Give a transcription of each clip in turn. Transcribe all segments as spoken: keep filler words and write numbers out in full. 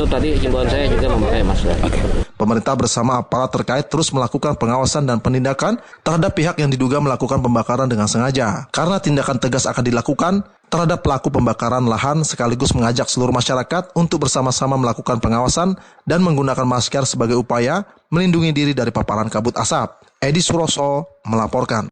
Itu tadi himbauan saya juga memakai masker. Okay. Pemerintah bersama aparat terkait terus melakukan pengawasan dan penindakan terhadap pihak yang diduga melakukan pembakaran dengan sengaja. Karena tindakan tegas akan dilakukan terhadap pelaku pembakaran lahan sekaligus mengajak seluruh masyarakat untuk bersama-sama melakukan pengawasan dan menggunakan masker sebagai upaya melindungi diri dari paparan kabut asap. Edi Suroso melaporkan.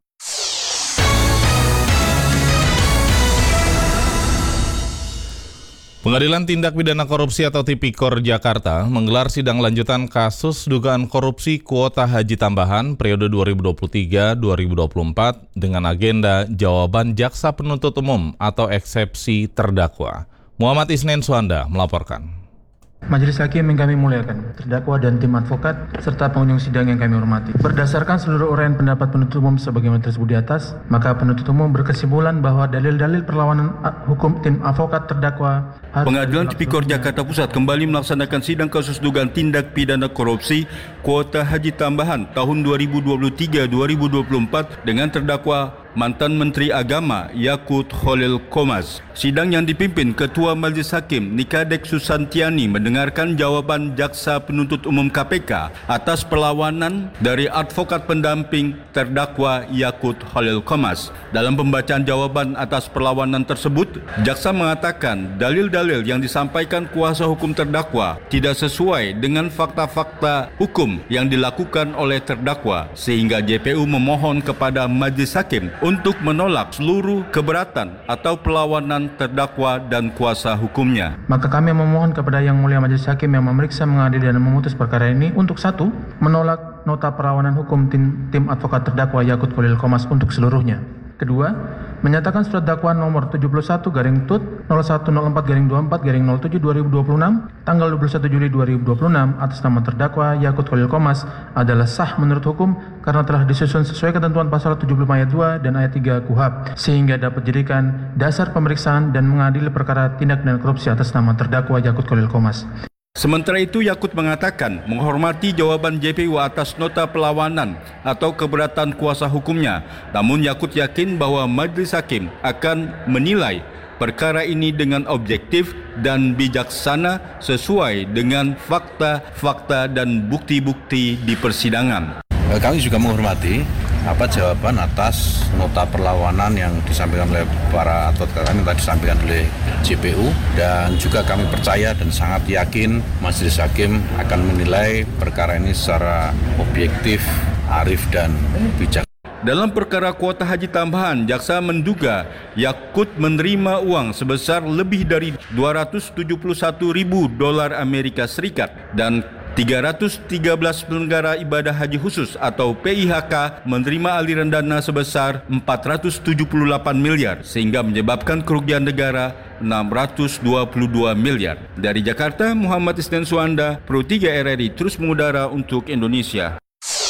Pengadilan Tindak Pidana Korupsi atau Tipikor Jakarta menggelar sidang lanjutan kasus dugaan korupsi kuota haji tambahan periode dua ribu dua puluh tiga sampai dua ribu dua puluh empat dengan agenda jawaban jaksa penuntut umum atau eksepsi terdakwa. Muhammad Isnen Suhanda melaporkan. Majelis Hakim yang kami muliakan, terdakwa dan tim advokat, serta pengunjung sidang yang kami hormati. Berdasarkan seluruh uraian pendapat penuntut umum sebagaimana tersebut di atas, maka penuntut umum berkesimpulan bahwa dalil-dalil perlawanan hukum tim advokat terdakwa. Pengadilan Tipikor Jakarta Pusat kembali melaksanakan sidang kasus dugaan tindak pidana korupsi kuota haji tambahan tahun dua ribu dua puluh tiga sampai dua ribu dua puluh empat dengan terdakwa mantan Menteri Agama Yakut Khalil Qomas. Sidang yang dipimpin Ketua Majelis Hakim Nikadek Susantiani mendengarkan jawaban Jaksa Penuntut Umum K P K atas perlawanan dari advokat pendamping terdakwa Yakut Khalil Qomas. Dalam pembacaan jawaban atas perlawanan tersebut, Jaksa mengatakan dalil-dalil yang disampaikan kuasa hukum terdakwa tidak sesuai dengan fakta-fakta hukum yang dilakukan oleh terdakwa, sehingga J P U memohon kepada Majelis Hakim untuk menolak seluruh keberatan atau perlawanan terdakwa dan kuasa hukumnya. Maka kami memohon kepada Yang Mulia Majelis Hakim yang memeriksa, mengadili dan memutus perkara ini untuk satu, menolak nota perlawanan hukum tim, tim advokat terdakwa Yakut Khalil Qomas untuk seluruhnya. Kedua, menyatakan surat dakwaan nomor tujuh puluh satu garing tut nol satu nol empat garing dua puluh empat garing nol tujuh dua ribu dua puluh enam tanggal dua puluh satu Juli dua ribu dua puluh enam atas nama terdakwa Yakut Khalil Qomas adalah sah menurut hukum karena telah disusun sesuai ketentuan pasal tujuh puluh lima ayat dua dan ayat tiga K U H A P, sehingga dapat dijadikan dasar pemeriksaan dan mengadili perkara tindak pidana korupsi atas nama terdakwa Yakut Khalil Qomas. Sementara itu, Yakut mengatakan menghormati jawaban J P U atas nota perlawanan atau keberatan kuasa hukumnya. Namun Yakut yakin bahwa Majelis Hakim akan menilai perkara ini dengan objektif dan bijaksana sesuai dengan fakta-fakta dan bukti-bukti di persidangan. Kami juga menghormati apa jawaban atas nota perlawanan yang disampaikan oleh para advokat kami, tadi disampaikan oleh J P U, dan juga kami percaya dan sangat yakin Majelis Hakim akan menilai perkara ini secara objektif, arif dan bijak. Dalam perkara kuota haji tambahan, jaksa menduga Yakut menerima uang sebesar lebih dari dua ratus tujuh puluh satu ribu dolar Amerika Serikat dan tiga ratus tiga belas penyelenggara ibadah haji khusus atau P I H K menerima aliran dana sebesar empat ratus tujuh puluh delapan miliar sehingga menyebabkan kerugian negara enam ratus dua puluh dua miliar. Dari Jakarta, Muhammad Isnen Suhanda, Pro tiga R R I terus mengudara untuk Indonesia.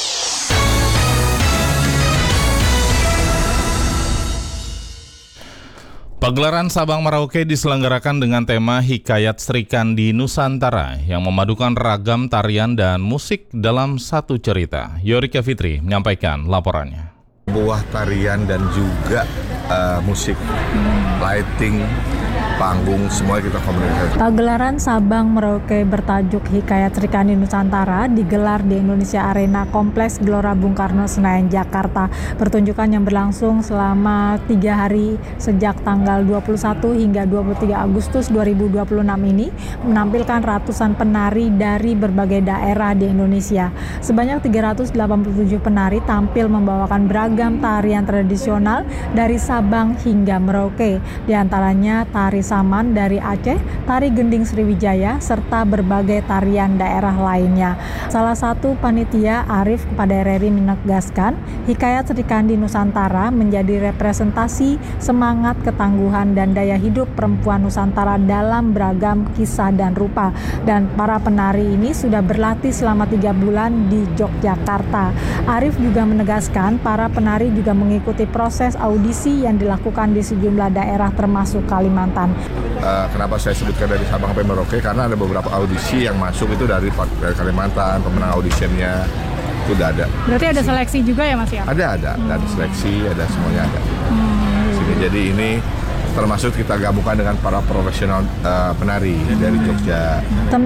Pagelaran Sabang Merauke diselenggarakan dengan tema Hikayat Sri Kandi Nusantara yang memadukan ragam tarian dan musik dalam satu cerita. Yorika Fitri menyampaikan laporannya. Buah tarian dan juga uh, musik, lighting, panggung, semua kita komunikasi. Pagelaran Sabang Merauke bertajuk Hikayat Sri Kandi Nusantara digelar di Indonesia Arena Kompleks Gelora Bung Karno, Senayan, Jakarta. Pertunjukan yang berlangsung selama tiga hari sejak tanggal dua puluh satu hingga dua puluh tiga Agustus dua ribu dua puluh enam ini menampilkan ratusan penari dari berbagai daerah di Indonesia. Sebanyak tiga ratus delapan puluh tujuh penari tampil membawakan beragam tarian tradisional dari Sabang hingga Merauke. Di antaranya tari Saman dari Aceh, tari Gending Sriwijaya, serta berbagai tarian daerah lainnya. Salah satu panitia, Arif, kepada R R I menegaskan, Hikayat Sri Kandi Nusantara menjadi representasi semangat, ketangguhan, dan daya hidup perempuan Nusantara dalam beragam kisah dan rupa. Dan para penari ini sudah berlatih selama tiga bulan di Yogyakarta. Arif juga menegaskan para penari juga mengikuti proses audisi yang dilakukan di sejumlah daerah termasuk Kalimantan. Uh, kenapa saya sebutkan dari Sabang sampai Merauke? Karena ada beberapa audisi yang masuk itu dari, dari Kalimantan, pemenang audisinya itu udah ada. Berarti ada seleksi juga ya Mas ya? Ada, ada, hmm. ada seleksi, ada semuanya ada. Hmm. Sini, jadi ini termasuk kita gabungkan dengan para profesional uh, penari hmm. dari Jogja.